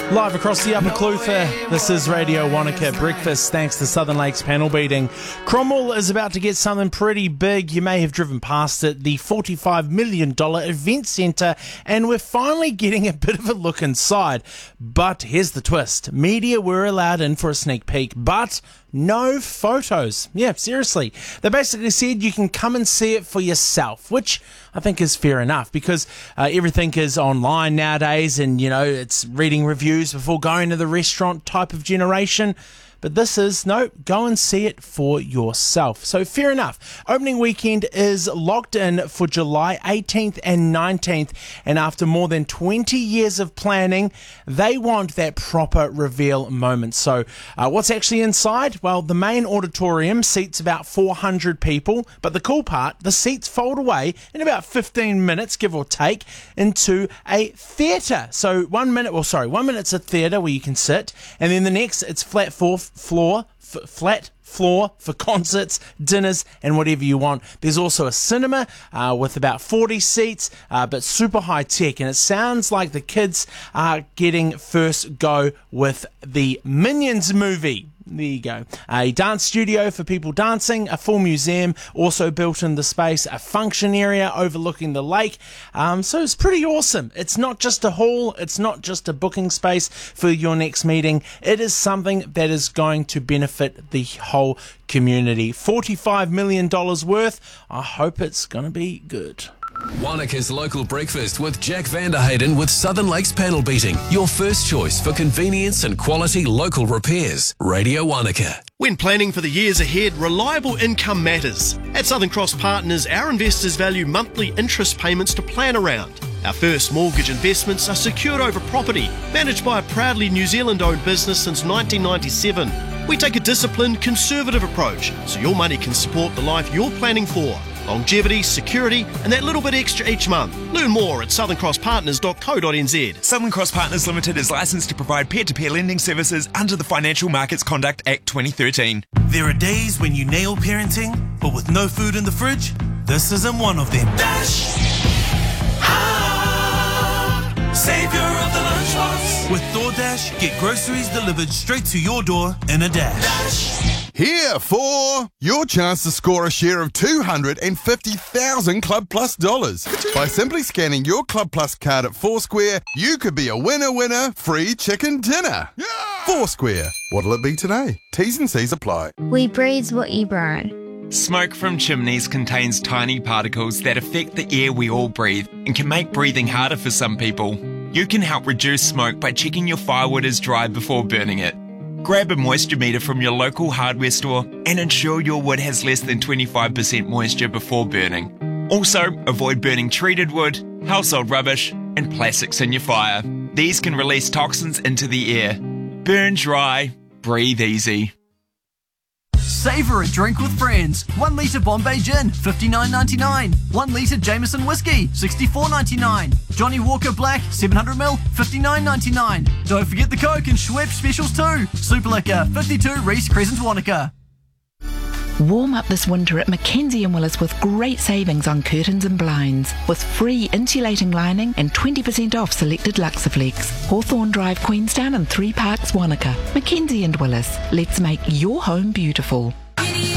Live across the Upper Clutha, this is Radio Wanaka Breakfast, thanks to Southern Lakes panel beating. Cromwell is about to get something pretty big. You may have driven past it, the $45 million event centre, and we're finally getting a bit of a look inside. But here's the twist. Media were allowed in for a sneak peek, but no photos. Yeah, seriously. They basically said you can come and see it for yourself, which I think is fair enough because everything is online nowadays and, you know, it's reading reviews before going to the restaurant type of generation. But this is, no, go and see it for yourself. So fair enough. Opening weekend is locked in for July 18th and 19th. And after more than 20 years of planning, they want that proper reveal moment. So what's actually inside? Well, the main auditorium seats about 400 people. But the cool part, the seats fold away in about 15 minutes, give or take, into a theatre. So 1 minute's a theatre where you can sit. And then the next, it's flat floor for concerts, dinners, and whatever you want. There's also a cinema with about 40 seats, but super high tech. And it sounds like the kids are getting first go with the Minions movie. There you go. A dance studio for people dancing, a full museum also built in the space, a function area overlooking the lake. So it's pretty awesome. It's not just a hall, it's not just a booking space for your next meeting. It is something that is going to benefit the whole community. $45 million worth. I hope it's going to be good. Wanaka's Local Breakfast with Jack Vanderhayden with Southern Lakes Panel Beating. Your first choice for convenience and quality local repairs. Radio Wanaka. When planning for the years ahead, reliable income matters. At Southern Cross Partners, our investors value monthly interest payments to plan around. Our first mortgage investments are secured over property, managed by a proudly New Zealand-owned business since 1997. We take a disciplined, conservative approach, so your money can support the life you're planning for. Longevity, security, and that little bit extra each month. Learn more at southerncrosspartners.co.nz. Southern Cross Partners Limited is licensed to provide peer-to-peer lending services under the Financial Markets Conduct Act 2013. There are days when you nail parenting, but with no food in the fridge, this isn't one of them. Dash! Savior of the lunchbox. With DoorDash, get groceries delivered straight to your door in a dash. Here for your chance to score a share of $250,000 Club Plus dollars. By simply scanning your Club Plus card at Foursquare, you could be a winner, free chicken dinner. Yeah! Foursquare. What'll it be today? T's and C's apply. We breathe what you burn. Smoke from chimneys contains tiny particles that affect the air we all breathe and can make breathing harder for some people. You can help reduce smoke by checking your firewood is dry before burning it. Grab a moisture meter from your local hardware store and ensure your wood has less than 25% moisture before burning. Also, avoid burning treated wood, household rubbish, and plastics in your fire. These can release toxins into the air. Burn dry, breathe easy. Savour a drink with friends. 1 litre Bombay Gin, $59.99. 1 litre Jameson Whiskey, $64.99. Johnny Walker Black, 700ml, $59.99. Don't forget the Coke and Schweppes specials too. Super Liquor, 52 Reese Crescent, Wanaka. Warm up this winter at Mackenzie & Willis with great savings on curtains and blinds, with free insulating lining and 20% off selected Luxaflex. Hawthorne Drive, Queenstown and 3 Parks, Wanaka. Mackenzie & Willis. Let's make your home beautiful.